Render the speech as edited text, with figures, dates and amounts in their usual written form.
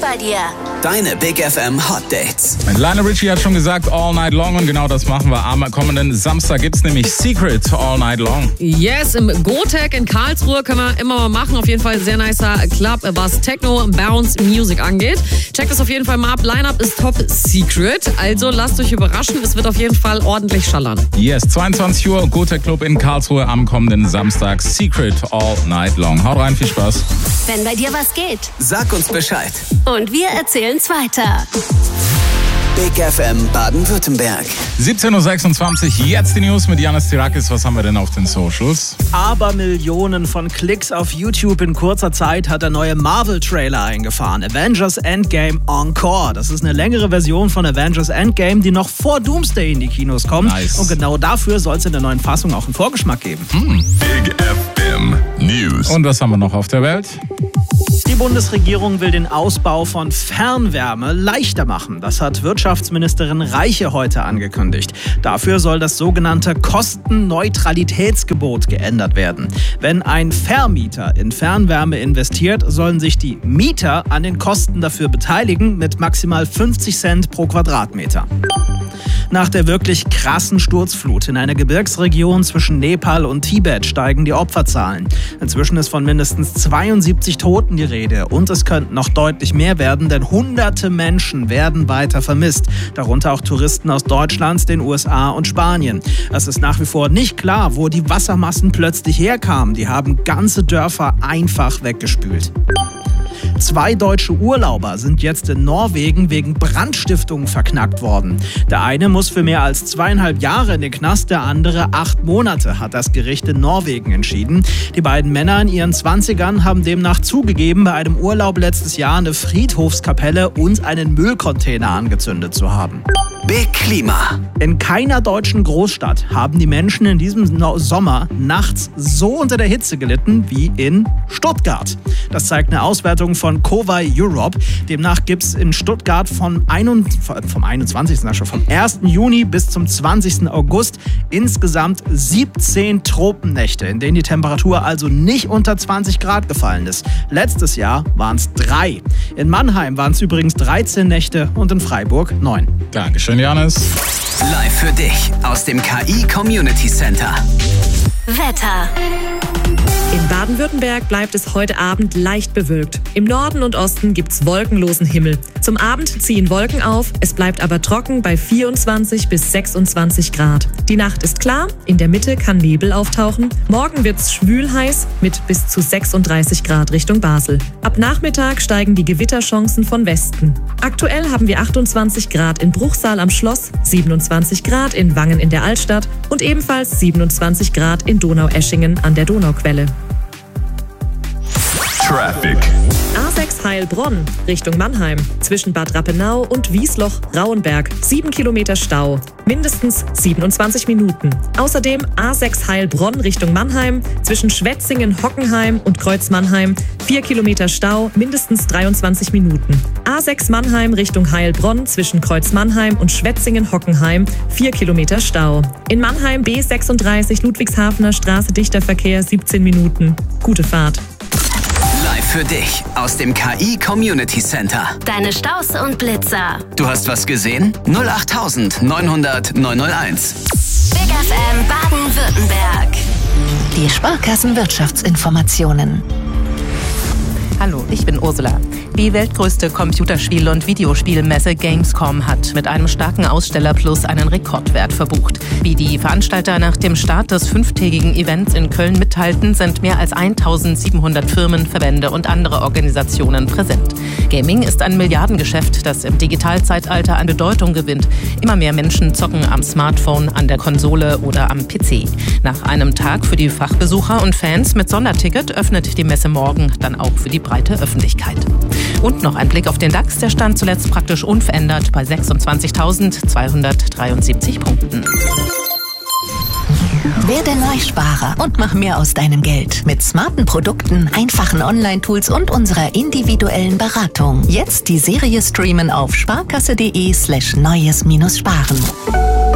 bei dir. Deine Big FM Hot Dates. Lionel Richie hat schon gesagt, All Night Long, und genau das machen wir. Am kommenden Samstag gibt's nämlich Secret All Night Long. Yes, im Gotek in Karlsruhe können wir immer mal machen. Auf jeden Fall sehr nicer Club, was Techno, Bounce, Music angeht. Checkt das auf jeden Fall mal ab. Line-Up ist top secret. Also lasst euch überraschen. Es wird auf jeden Fall ordentlich schallern. Yes, 22 Uhr, Gotek Club in Karlsruhe am kommenden Samstag. Secret All Night Long. Haut rein, viel Spaß. Wenn bei dir was geht. Sag uns Bescheid. Und wir erzählen's weiter. Big FM Baden-Württemberg. 17.26 Uhr, jetzt die News mit Janis Tirakis. Was haben wir denn auf den Socials? Aber Millionen von Klicks auf YouTube in kurzer Zeit hat der neue Marvel-Trailer eingefahren. Avengers Endgame Encore. Das ist eine längere Version von Avengers Endgame, die noch vor Doomsday in die Kinos kommt. Nice. Und genau dafür soll es in der neuen Fassung auch einen Vorgeschmack geben. Big FM News. Und was haben wir noch auf der Welt? Die Bundesregierung will den Ausbau von Fernwärme leichter machen. Das hat Wirtschaftsministerin Reiche heute angekündigt. Dafür soll das sogenannte Kostenneutralitätsgebot geändert werden. Wenn ein Vermieter in Fernwärme investiert, sollen sich die Mieter an den Kosten dafür beteiligen mit maximal 50 Cent pro Quadratmeter. Nach der wirklich krassen Sturzflut in einer Gebirgsregion zwischen Nepal und Tibet steigen die Opferzahlen. Inzwischen ist von mindestens 72 Toten die Rede und es könnten noch deutlich mehr werden, denn hunderte Menschen werden weiter vermisst. Darunter auch Touristen aus Deutschland, den USA und Spanien. Es ist nach wie vor nicht klar, wo die Wassermassen plötzlich herkamen. Die haben ganze Dörfer einfach weggespült. 2 deutsche Urlauber sind jetzt in Norwegen wegen Brandstiftung verknackt worden. Der eine muss für mehr als 2,5 Jahre in den Knast, der andere 8 Monate, hat das Gericht in Norwegen entschieden. Die beiden Männer in ihren 20ern haben demnach zugegeben, bei einem Urlaub letztes Jahr eine Friedhofskapelle und einen Müllcontainer angezündet zu haben. Big Klima. In keiner deutschen Großstadt haben die Menschen in diesem Sommer nachts so unter der Hitze gelitten wie in Stuttgart. Das zeigt eine Auswertung von Covai Europe. Demnach gibt es in Stuttgart vom 1. Juni bis zum 20. August insgesamt 17 Tropennächte, in denen die Temperatur also nicht unter 20 Grad gefallen ist. Letztes Jahr waren es 3. In Mannheim waren es übrigens 13 Nächte und in Freiburg 9. Dankeschön, Janis. Live für dich aus dem KI Community Center. Wetter. In Baden-Württemberg bleibt es heute Abend leicht bewölkt. Im Norden und Osten gibt's wolkenlosen Himmel. Zum Abend ziehen Wolken auf, es bleibt aber trocken bei 24 bis 26 Grad. Die Nacht ist klar, in der Mitte kann Nebel auftauchen. Morgen wird's schwül-heiß mit bis zu 36 Grad Richtung Basel. Ab Nachmittag steigen die Gewitterchancen von Westen. Aktuell haben wir 28 Grad in Bruchsal am Schloss, 27 Grad in Wangen in der Altstadt und ebenfalls 27 Grad in Donaueschingen an der Donauquelle. Traffic. A6 Heilbronn Richtung Mannheim. Zwischen Bad Rappenau und Wiesloch-Rauenberg 7 Kilometer Stau. Mindestens 27 Minuten. Außerdem A6 Heilbronn Richtung Mannheim. Zwischen Schwetzingen-Hockenheim und Kreuz-Mannheim 4 Kilometer Stau. Mindestens 23 Minuten. A6 Mannheim Richtung Heilbronn. Zwischen Kreuz-Mannheim und Schwetzingen-Hockenheim 4 Kilometer Stau. In Mannheim B36 Ludwigshafener Straße dichter Verkehr 17 Minuten. Gute Fahrt. Live für dich aus dem KI Community Center. Deine Staus und Blitzer. Du hast was gesehen? 08000 900 901. Big FM Baden-Württemberg. Die Sparkassenwirtschaftsinformationen. Hallo, ich bin Ursula. Die weltgrößte Computerspiel- und Videospielmesse Gamescom hat mit einem starken Ausstellerplus einen Rekordwert verbucht. Wie die Veranstalter nach dem Start des 5-tägigen Events in Köln mitteilten, sind mehr als 1700 Firmen, Verbände und andere Organisationen präsent. Gaming ist ein Milliardengeschäft, das im Digitalzeitalter an Bedeutung gewinnt. Immer mehr Menschen zocken am Smartphone, an der Konsole oder am PC. Nach einem Tag für die Fachbesucher und Fans mit Sonderticket öffnet die Messe morgen dann auch für die breite Öffentlichkeit. Und noch ein Blick auf den DAX, der stand zuletzt praktisch unverändert bei 26.273 Punkten. Werde Neusparer und mach mehr aus deinem Geld. Mit smarten Produkten, einfachen Online-Tools und unserer individuellen Beratung. Jetzt die Serie streamen auf sparkasse.de/neues-sparen.